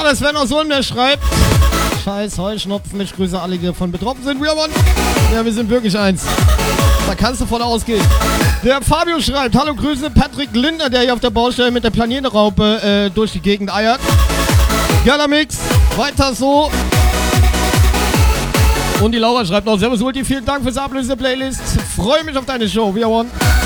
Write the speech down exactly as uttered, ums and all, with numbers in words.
der Sven aus Ulm, der schreibt: Scheiß Heuschnupfen, ich grüße alle, die davon betroffen sind. Wir haben, ja, wir sind wirklich eins. Da kannst du voll ausgehen. Der Fabio schreibt: Hallo, Grüße, Patrick Lindner, der hier auf der Baustelle mit der Planierraupe äh, durch die Gegend eiert. Geiler Mix, weiter so. Und die Laura schreibt noch: Servus Ulti, vielen Dank fürs Ablöse der Playlist. Freue mich auf deine Show. Wir one.